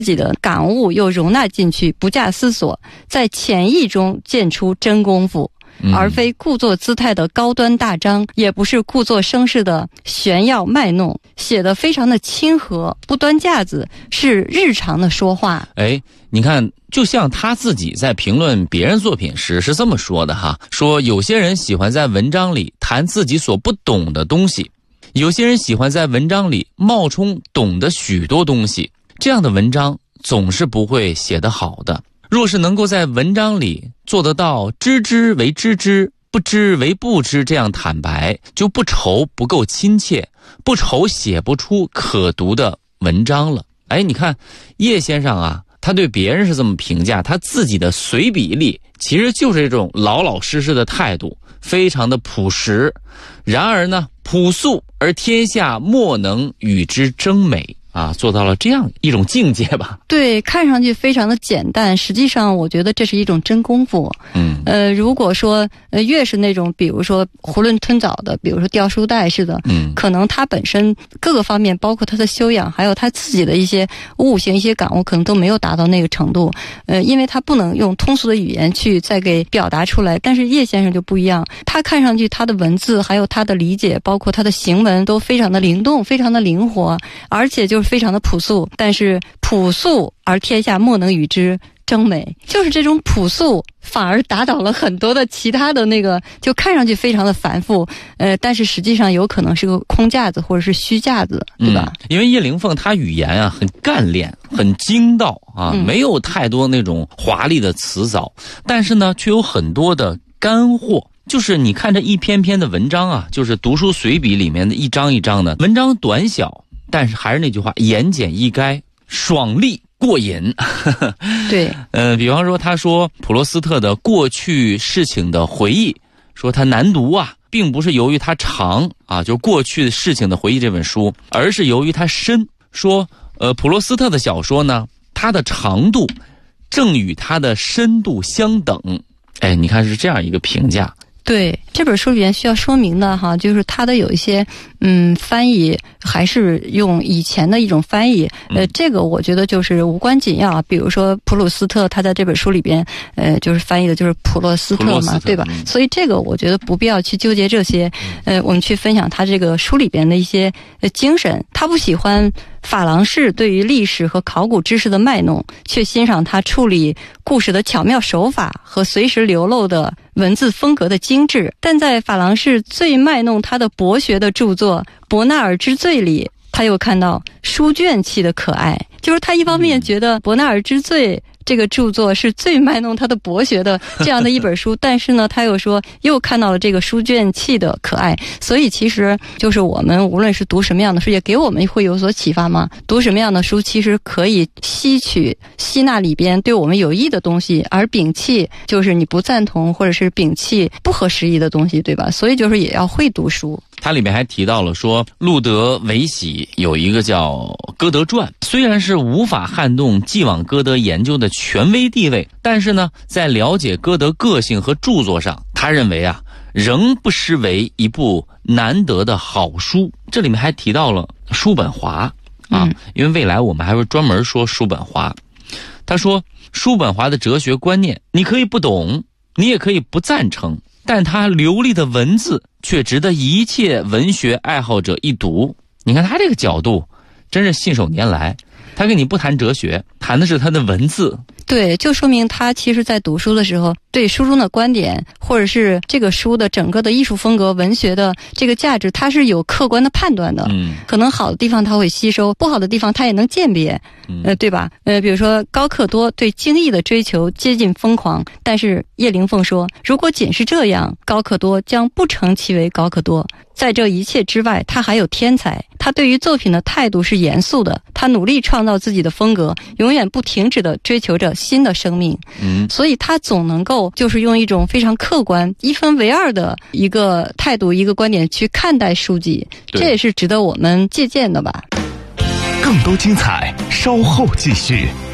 自己的感悟又容纳进去，不假思索，在潜意中见出真功夫，而非故作姿态的高端大章，也不是故作声势的炫耀卖弄，写得非常的亲和，不端架子，是日常的说话。 你看，就像他自己在评论别人作品时是这么说的哈，说有些人喜欢在文章里谈自己所不懂的东西，有些人喜欢在文章里冒充懂得许多东西，这样的文章总是不会写得好的。若是能够在文章里做得到知之为知之，不知为不知这样坦白，就不愁不够亲切，不愁写不出可读的文章了。你看叶先生啊，他对别人是这么评价，他自己的随笔里其实就是这种老老实实的态度，非常的朴实。然而呢，朴素而天下莫能与之争美啊，做到了这样一种境界吧。 对，看上去非常的简单，实际上我觉得这是一种真功夫。如果说越是那种比如说囫囵吞枣的，比如说掉书袋似的，可能他本身各个方面，包括他的修养，还有他自己的一些悟性、一些感悟，可能都没有达到那个程度。因为他不能用通俗的语言去再给表达出来。但是叶先生就不一样，他看上去他的文字还有他的理解，包括他的行文都非常的灵动，非常的灵活，而且就是非常的朴素。但是朴素而天下莫能与之争美，就是这种朴素反而打倒了很多的其他的那个，就看上去非常的繁复，但是实际上有可能是个空架子或者是虚架子，对吧？ 因为叶灵凤她语言啊很干练，很精到啊，没有太多那种华丽的辞藻，但是呢却有很多的干货。就是你看这一篇篇的文章啊，就是读书随笔里面的一章一章的文章，短小，但是还是那句话，言简意赅，爽利过瘾。 对， 比方说他说普罗斯特的过去事情的回忆，说他难读啊，并不是由于他长啊，就过去的事情的回忆这本书，而是由于他深。说普罗斯特的小说呢，它的长度正与它的深度相等。你看是这样一个评价。 对，这本书里面需要说明的哈，就是它的有一些翻译还是用以前的一种翻译，这个我觉得就是无关紧要啊。比如说普鲁斯特他在这本书里边就是翻译的就是普洛斯特嘛，对吧？所以这个我觉得不必要去纠结这些，我们去分享他这个书里边的一些精神。他不喜欢法郎士对于历史和考古知识的卖弄，却欣赏他处理故事的巧妙手法和随时流露的文字风格的精致。但在法郎士最卖弄他的博学的著作《伯纳尔之罪》里，他又看到书卷气的可爱。就是他一方面觉得《伯纳尔之罪》这个著作是最卖弄他的博学的这样的一本书，但是呢他又说又看到了这个书卷气的可爱。所以其实就是我们无论是读什么样的书，也给我们会有所启发吗？读什么样的书其实可以吸纳里边对我们有益的东西，而摒弃就是你不赞同或者是摒弃不合时宜的东西，对吧？所以就是也要会读书。 它里面还提到了说，路德维喜有一个叫《歌德传》，虽然是无法撼动既往歌德研究的权威地位，但是呢，在了解歌德个性和著作上，他认为啊，仍不失为一部难得的好书。这里面还提到了叔本华啊，因为未来我们还会专门说叔本华。他说，叔本华的哲学观念，你可以不懂，你也可以不赞成，但他流利的文字却值得一切文学爱好者一读。你看他这个角度真是信手拈来，他跟你不谈哲学，谈的是他的文字。 对，就说明他其实在读书的时候，对书中的观点或者是这个书的整个的艺术风格、文学的这个价值，他是有客观的判断的。可能好的地方他会吸收，不好的地方他也能鉴别，对吧？比如说高克多对精益的追求接近疯狂，但是叶灵凤说，如果仅是这样，高克多将不成其为高克多。在这一切之外，他还有天才。他对于作品的态度是严肃的，他努力创造自己的风格，永远不停止地追求着新的生命。所以他总能够就是用一种非常客观、一分为二的一个态度、一个观点去看待书籍，这也是值得我们借鉴的吧。 更多精彩，稍后继续。